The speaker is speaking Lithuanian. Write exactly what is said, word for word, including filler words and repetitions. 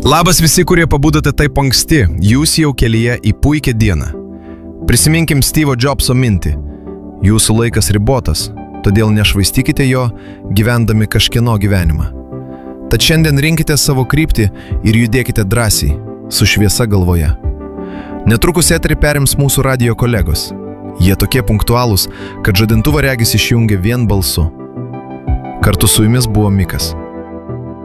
Labas visi, kurie pabudote taip anksti, jūs jau kelyje į puikią dieną. Prisiminkim Steve'o Jobso mintį. Jūsų laikas ribotas, todėl nešvaistykite jo, gyvendami kažkieno gyvenimą. Tad šiandien rinkite savo kryptį ir judėkite drąsiai, su šviesa galvoje. Netrukus eterį perims mūsų radijo kolegos. Jie tokie punktualūs, kad žadintuvą regis išjungia vien balsu. Kartu su jumis buvo Mikas.